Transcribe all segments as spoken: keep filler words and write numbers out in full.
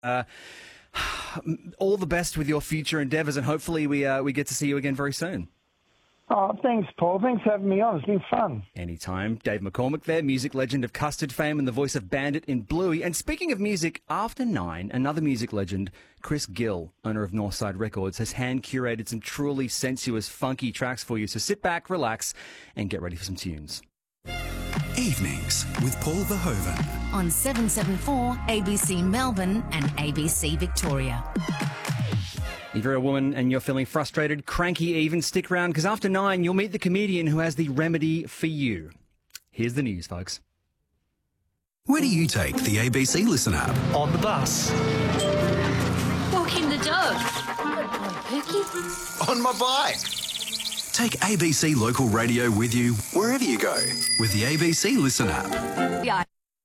Uh, all the best with your future endeavours, and hopefully we uh, we get to see you again very soon. Oh, thanks, Paul. Thanks for having me on. It's been fun. Anytime. Dave McCormick there, music legend of Custard fame and the voice of Bandit in Bluey. And speaking of music, after nine, another music legend, Chris Gill, owner of Northside Records, has hand-curated some truly sensuous, funky tracks for you. So sit back, relax, and get ready for some tunes. Evenings with Paul Verhoeven. On seven seventy-four A B C Melbourne and A B C Victoria. If you're a woman and you're feeling frustrated, cranky even, stick around, because after nine, you'll meet the comedian who has the remedy for you. Here's the news, folks. Where do you take the A B C Listen app? On the bus. Walking the dog. Good boy, Pookie. On my bike. Take A B C Local Radio with you wherever you go with the A B C Listen app. Yeah.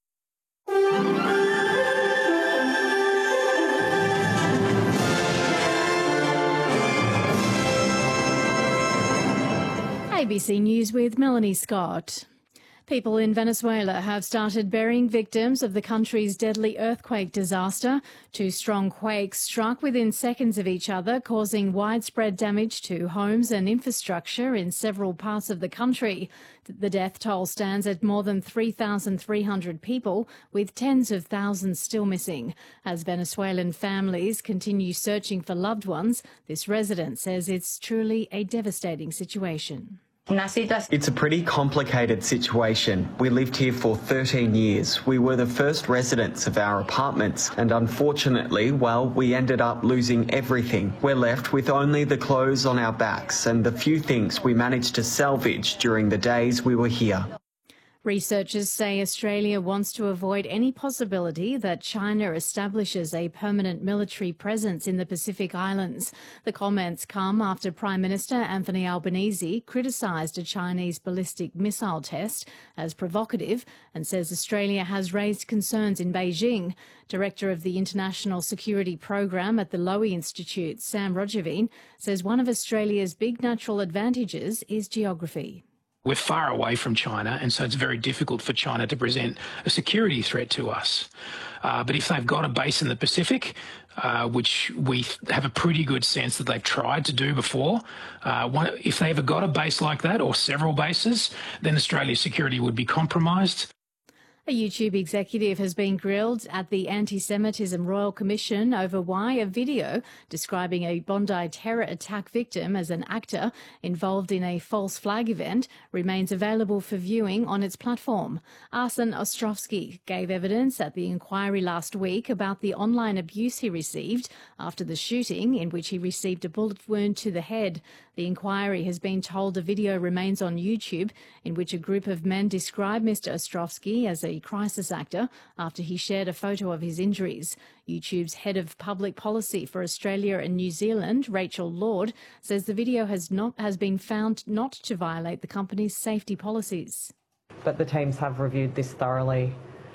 A B C News with Melanie Scott. People in Venezuela have started burying victims of the country's deadly earthquake disaster. Two strong quakes struck within seconds of each other, causing widespread damage to homes and infrastructure in several parts of the country. The death toll stands at more than three thousand three hundred people, with tens of thousands still missing. As Venezuelan families continue searching for loved ones, this resident says it's truly a devastating situation. It's a pretty complicated situation. We lived here for thirteen years. We were the first residents of our apartments, and unfortunately, well, we ended up losing everything. We're left with only the clothes on our backs and the few things we managed to salvage during the days we were here. Researchers say Australia wants to avoid any possibility that China establishes a permanent military presence in the Pacific Islands. The comments come after Prime Minister Anthony Albanese criticised a Chinese ballistic missile test as provocative and says Australia has raised concerns in Beijing. Director of the International Security Program at the Lowy Institute, Sam Rogeveen, says one of Australia's big natural advantages is geography. We're far away from China, and so it's very difficult for China to present a security threat to us. Uh, but if they've got a base in the Pacific, uh, which we have a pretty good sense that they've tried to do before, uh, one, if they ever got a base like that or several bases, then Australia's security would be compromised. A YouTube executive has been grilled at the Anti-Semitism Royal Commission over why a video describing a Bondi terror attack victim as an actor involved in a false flag event remains available for viewing on its platform. Arsen Ostrovsky gave evidence at the inquiry last week about the online abuse he received after the shooting, in which he received a bullet wound to the head. The inquiry has been told the video remains on YouTube, in which a group of men describe Mister Ostrovsky as a crisis actor after he shared a photo of his injuries. YouTube's head of public policy for Australia and New Zealand, Rachel Lord, says the video has not has been found not to violate the company's safety policies. But the teams have reviewed this thoroughly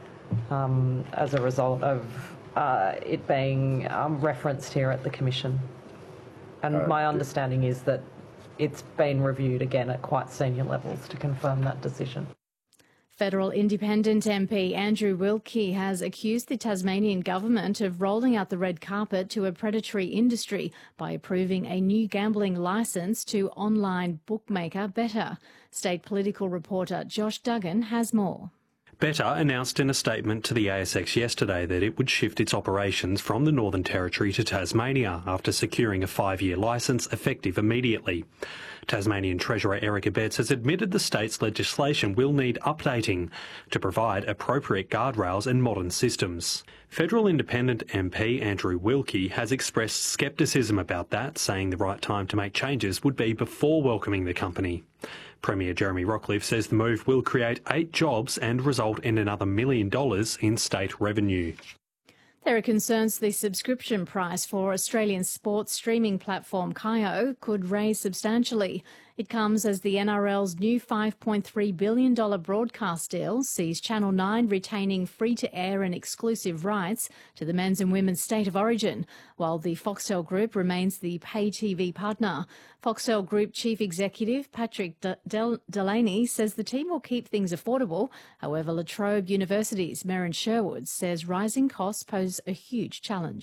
um, as a result of uh, it being um, referenced here at the Commission. And uh, my understanding is that it's been reviewed again at quite senior levels to confirm that decision. Federal Independent M P Andrew Wilkie has accused the Tasmanian government of rolling out the red carpet to a predatory industry by approving a new gambling licence to online bookmaker Betr. State political reporter Josh Duggan has more. Betr announced in a statement to the A S X yesterday that it would shift its operations from the Northern Territory to Tasmania after securing a five-year licence effective immediately. Tasmanian Treasurer Eric Abetz has admitted the state's legislation will need updating to provide appropriate guardrails and modern systems. Federal Independent M P Andrew Wilkie has expressed scepticism about that, saying the right time to make changes would be before welcoming the company. Premier Jeremy Rockliff says the move will create eight jobs and result in another million dollars in state revenue. There are concerns the subscription price for Australian sports streaming platform Kayo could raise substantially. It comes as the N R L's new five point three billion dollars broadcast deal sees Channel nine retaining free-to-air and exclusive rights to the men's and women's state of origin, while the Foxtel Group remains the pay T V partner. Foxtel Group Chief Executive Patrick De- Del- Delaney says the team will keep things affordable. However, La Trobe University's Merryn Sherwood says rising costs pose a huge challenge.